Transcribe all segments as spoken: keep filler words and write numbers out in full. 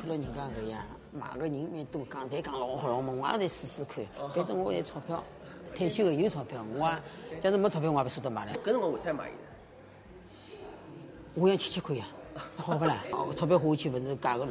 了人家个呀，买个人蛮多，讲再讲老好老嘛，我也得试试看。反正我有钞票，退休的有钞票，我啊，假如没钞票，我也不舍得买了。 搿辰光为啥买伊呢？ 我要七七块呀，好不啦？哦，钞票花下去不是假的咯。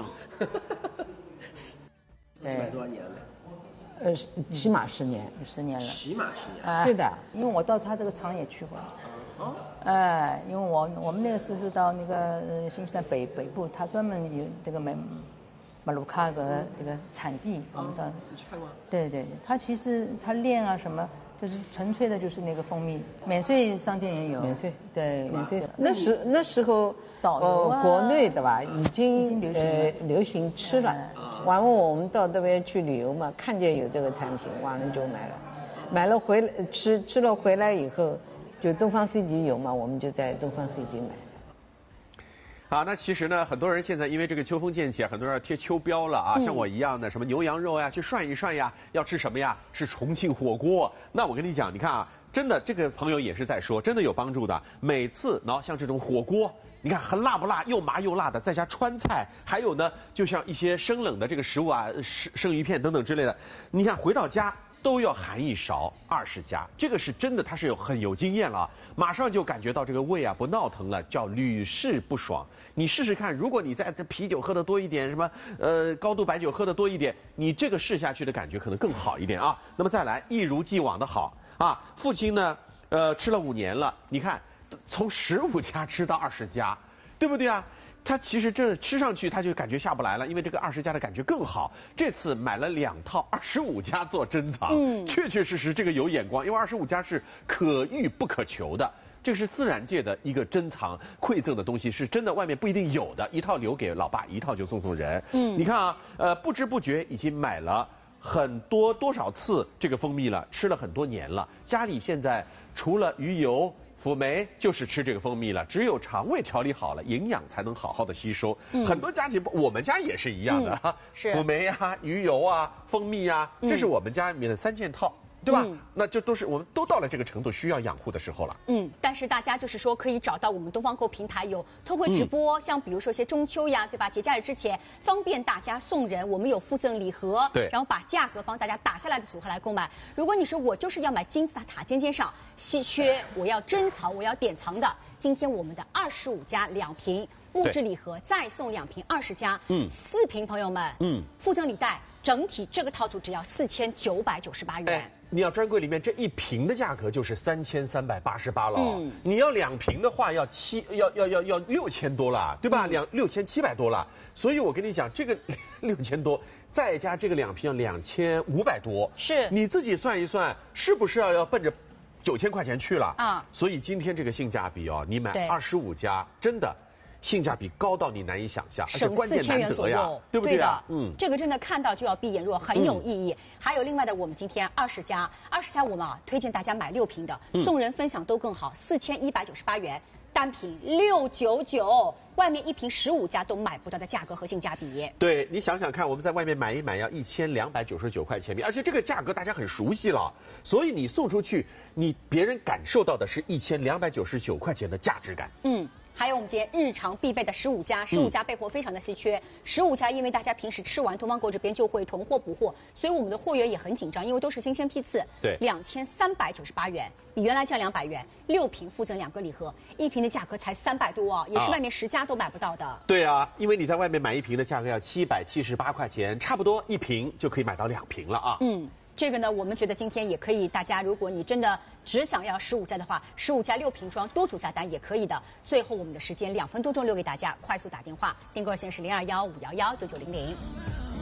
买多少年了？ 呃，起码十年， 十年了。 起码十年。 啊， 对的， 因为我到他这个厂也去过。 哦。 哎，因为我我们那个时是到那个呃新西兰北北部，他专门有这个马马鲁卡个这个产地，我们到。 你去看过？ 对对，他其实他炼啊什么。就是纯粹的，就是那个蜂蜜，免税商店也有。 免税， 对， 免税。那时那时候， 导游啊， 国内的吧，已经已经流行呃流行吃了。完了我们到那边去旅游嘛，看见有这个产品，完了就买了，买了回来吃吃了回来以后，就东方 C G 有嘛，我们就在东方 C G 买。 好，那其实呢，很多人现在因为这个秋风渐起，很多人要贴秋膘了啊，嗯、像我一样的，什么牛羊肉呀，去涮一涮呀，要吃什么呀？是重庆火锅。那我跟你讲，你看啊，真的，这个朋友也是在说，真的有帮助的。每次，然后像这种火锅，你看很辣不辣，又麻又辣的，再加川菜，还有呢，就像一些生冷的这个食物啊，生生鱼片等等之类的，你看回到家。都要含一勺二十加，这个是真的，他是有很有经验了，马上就感觉到这个胃啊不闹腾了，叫屡试不爽。你试试看，如果你在这啤酒喝的多一点，什么呃高度白酒喝的多一点，你这个试下去的感觉可能更好一点啊。那么再来，一如既往的好啊。父亲呢，呃吃了五年了，你看从十五加吃到二十加，对不对啊？他其实这吃上去他就感觉下不来了，因为这个二十加的感觉更好。这次买了两套二十五加做珍藏，嗯，确确实实这个有眼光，因为二十五加是可遇不可求的，这个是自然界的一个珍藏馈赠的东西，是真的外面不一定有的，一套留给老爸，一套就送送人。嗯，你看啊，呃，不知不觉已经买了很多多少次这个蜂蜜了，吃了很多年了，家里现在除了鱼油。辅酶就是吃这个蜂蜜了，只有肠胃调理好了，营养才能好好的吸收。嗯、很多家庭，我们家也是一样的，嗯、是辅酶啊、鱼油啊、蜂蜜啊，这是我们家里面的三件套。对吧？嗯、那就都是我们都到了这个程度需要养护的时候了。 嗯，但是大家就是说可以找到我们东方购平台有透过直播，嗯、像比如说一些中秋呀，对吧？节假日之前方便大家送人，我们有附赠礼盒， 对， 然后把价格帮大家打下来的组合来购买。如果你说我就是要买金字塔塔尖尖上稀缺，我要珍藏，我要典藏的，今天我们的二十五加两瓶木质礼盒再送两瓶二十加，嗯，四瓶朋友们，嗯，附赠礼袋。整体这个套组只要四千九百九十八元。哎， 你要专柜里面这一瓶的价格就是三千三百八十八了。嗯，你要两瓶的话要七要要要要六千多了，对吧？嗯、两六千七百多了。所以我跟你讲，这个六千多再加这个两瓶要两千五百多。 是， 你自己算一算，是不是要要奔着九千块钱去了？ 啊， 所以今天这个性价比哦，你买二十五加真的。性价比高到你难以想象，而且关键难得呀，对不对啊？ 嗯，这个真的看到就要闭眼若，很有意义。嗯、还有另外的，我们今天二十加，二十加我们啊推荐大家买六瓶的，嗯、送人分享都更好，四千一百九十八元，单瓶六九九，外面一瓶十五加都买不到的价格和性价比。 对，你想想看，我们在外面买一买要一千两百九十九块钱币，而且这个价格大家很熟悉了，所以你送出去，你别人感受到的是一千两百九十九块钱的价值感。 嗯。还有我们今天日常必备的十五加，十五加备货非常的稀缺。十五加因为大家平时吃完，东方购这边就会囤货补货，所以我们的货源也很紧张，因为都是新鲜批次。 对， 两千三百九十八元，比原来降两百元。六瓶附赠两个礼盒，一瓶的价格才三百多哦，也是外面十家都买不到的。啊、 对啊，因为你在外面买一瓶的价格要七百七十八块钱，差不多一瓶就可以买到两瓶了啊。 嗯。这个呢，我们觉得今天也可以，大家如果你真的只想要十五加的话，十五加六瓶装多组下单也可以的。最后我们的时间两分多钟留给大家，快速打电话，订购热线是零二幺五幺幺九九零零。